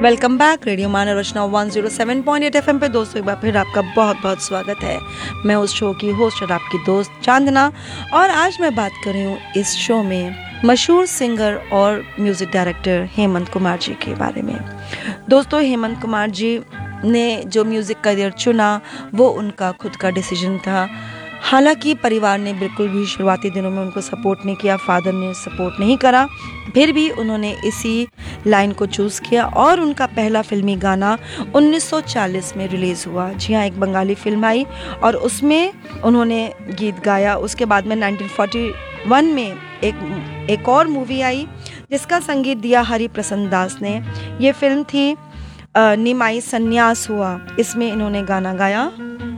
Welcome back radio मानव रचना 107.8 FM पे दोस्तों एक बार फिर आपका बहुत बहुत स्वागत है। मैं उस शो की होस्ट और आपकी दोस्त चांदना, और आज मैं बात कर रही हूँ इस शो में मशहूर सिंगर और म्यूज़िक डायरेक्टर हेमंत कुमार जी के बारे में। दोस्तों, हेमंत कुमार जी ने जो म्यूज़िक करियर चुना वो उनका खुद का डिसीजन था। हालांकि परिवार ने बिल्कुल भी शुरुआती दिनों में उनको सपोर्ट नहीं किया, फादर ने सपोर्ट नहीं करा, फिर भी उन्होंने इसी लाइन को चूज़ किया और उनका पहला फिल्मी गाना 1940 में रिलीज़ हुआ। जी हाँ, एक बंगाली फिल्म आई और उसमें उन्होंने गीत गाया। उसके बाद में 1941 में एक और मूवी आई जिसका संगीत दिया हरि प्रसन्न दास ने। ये फिल्म थी निमाई संन्यास हुआ। इसमें इन्होंने गाना गाया